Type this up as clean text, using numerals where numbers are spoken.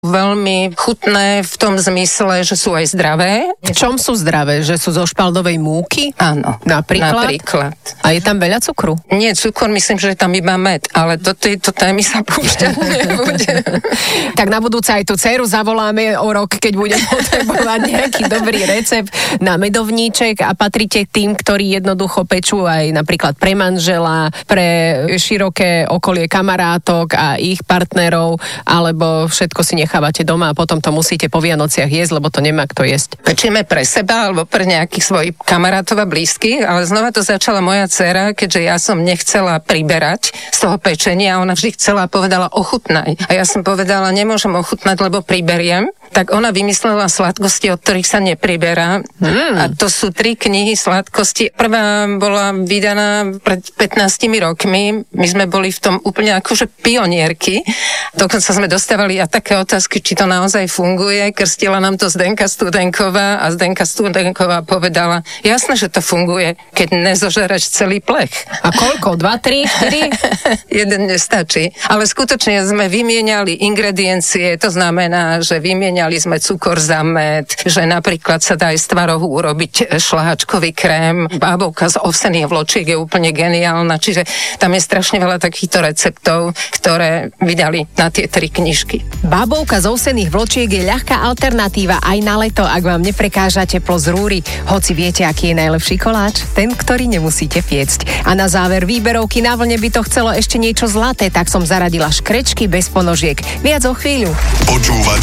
veľmi chutné v tom zmysle, že sú aj zdravé. V čom sú zdravé? Že sú zo špaldovej múky? Áno. Napríklad. A je tam veľa cukru? Nie, cukor, myslím, že je tam iba med, ale do tejto témy sa púšťať nebude. Tak na budúce aj tú dceru zavoláme o rok, keď bude potrebovať nejaký dobrý recept na medovníček a patríte k tým, ktorí jednoducho pečú aj napríklad pre manžela, pre široké okolie kamarátok a ich partnerov, alebo všetko si nechávate doma a potom to musíte po Vianociach jesť, lebo to nemá kto jesť. Pečíme pre seba alebo pre nejakých svojich kamarátov a blízkych, ale znova to začala moja dcera, keďže ja som nechcela priberať z toho pečenia a ona vždy chcela a povedala ochutnaj. A ja som povedala, nemôžem ochutnať, lebo priberiem. Tak ona vymyslela sladkosti, od ktorých sa nepriberá. A to sú 3 knihy sladkosti. Prvá bola vydaná pred 15 rokmi. My sme boli v tom úplne akože pionierky. Dokonca sme dostávali a také otázky, či to naozaj funguje. Krstila nám to Zdenka Studenková a Zdenka Studenková povedala, jasné, že to funguje, keď nezožeraš celý plech. A koľko? 2, 3, 4? Jeden nestačí. Ale skutočne sme vymieniali ingrediencie, to znamená, že vymieniali sme cukor za med, že napríklad sa dá aj z tvarohu urobiť šlahačkový krém. Bábovka z ovsených vločiek je úplne geniálna, čiže tam je strašne veľa takýchto receptov, ktoré vydali na tie 3 knižky. Bábovka z ovsených vločiek je ľahká alternatíva aj na leto, ak vám neprekáža teplo z rúry. Hoci viete, aký je najlepší koláč? Ten, ktorý nemusíte piecť. A na záver výberovky na vlne by to chcelo ešte niečo zlaté, tak som zaradila škrečky bez ponožiek. Viac o chvíľu. Počúvať